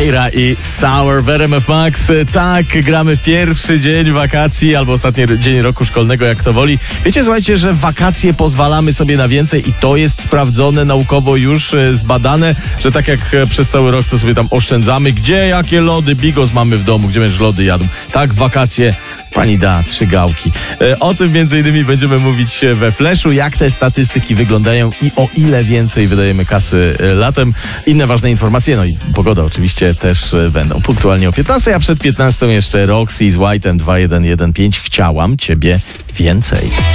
Keira i Sour w RMF Max. Tak, gramy w pierwszy dzień wakacji albo ostatni dzień roku szkolnego, jak to woli. Wiecie, słuchajcie, że w wakacje pozwalamy sobie na więcej i to jest sprawdzone naukowo, już zbadane, że tak jak przez cały rok to sobie tam oszczędzamy. Gdzie, jakie lody? Bigos mamy w domu, gdzie będziesz lody jadł? Tak, w wakacje pani da 3 gałki. O tym między innymi będziemy mówić we Fleszu, jak te statystyki wyglądają i o ile więcej wydajemy kasy latem. Inne ważne informacje, no i pogoda oczywiście też będą punktualnie o 15, a przed 15 jeszcze Roxy z White'em 2115. Chciałam ciebie więcej.